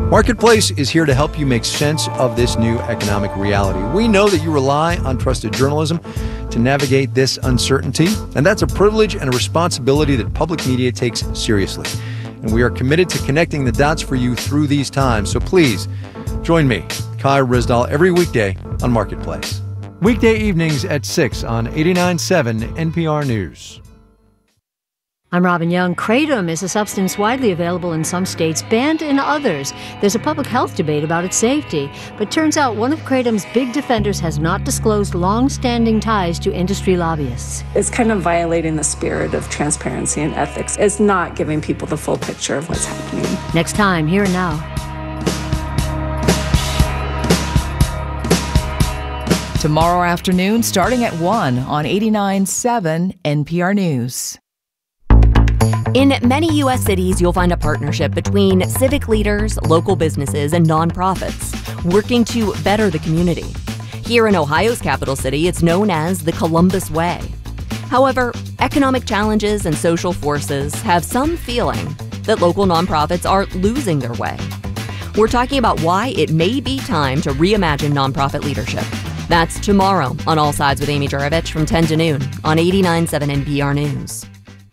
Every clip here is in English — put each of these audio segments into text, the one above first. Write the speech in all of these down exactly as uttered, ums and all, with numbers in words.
Marketplace is here to help you make sense of this new economic reality. We know that you rely on trusted journalism to navigate this uncertainty, and that's a privilege and a responsibility that public media takes seriously. And we are committed to connecting the dots for you through these times. So please join me, Kai Ryssdal, every weekday on Marketplace. Weekday evenings at six on eighty-nine point seven N P R News. I'm Robin Young. Kratom is a substance widely available in some states, banned in others. There's a public health debate about its safety, but turns out one of Kratom's big defenders has not disclosed long-standing ties to industry lobbyists. It's kind of violating the spirit of transparency and ethics. It's not giving people the full picture of what's happening. Next time, Here and Now. Tomorrow afternoon, starting at one on eighty-nine point seven N P R News. In many U S cities, you'll find a partnership between civic leaders, local businesses, and nonprofits working to better the community. Here in Ohio's capital city, it's known as the Columbus Way. However, economic challenges and social forces have some feeling that local nonprofits are losing their way. We're talking about why it may be time to reimagine nonprofit leadership. That's tomorrow on All Sides with Amy Juravich from ten to noon on eighty-nine point seven N P R News.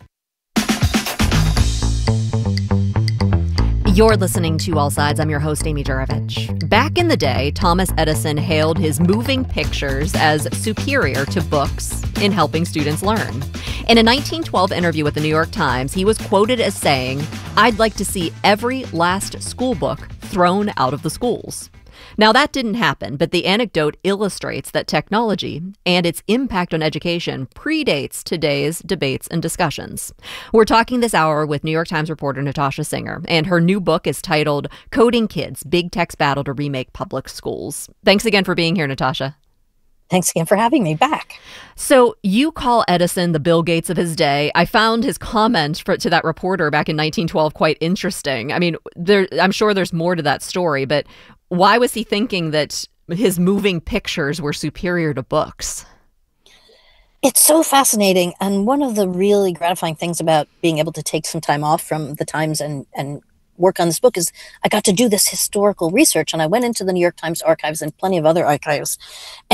You're listening to All Sides. I'm your host, Amy Juravich. Back in the day, Thomas Edison hailed his moving pictures as superior to books in helping students learn. In a nineteen twelve interview with the New York Times, he was quoted as saying, "I'd like to see every last school book thrown out of the schools." Now, that didn't happen, but the anecdote illustrates that technology and its impact on education predates today's debates and discussions. We're talking this hour with New York Times reporter Natasha Singer, and her new book is titled Coding Kids: Big Tech's Battle to Remake Public Schools. Thanks again for being here, Natasha. Thanks again for having me back. So you call Edison the Bill Gates of his day. I found his comment for, to that reporter back in nineteen twelve quite interesting. I mean, there, I'm sure there's more to that story, but why was he thinking that his moving pictures were superior to books? It's so fascinating. And one of the really gratifying things about being able to take some time off from the Times and, and work on this book is I got to do this historical research. And I went into the New York Times archives and plenty of other archives.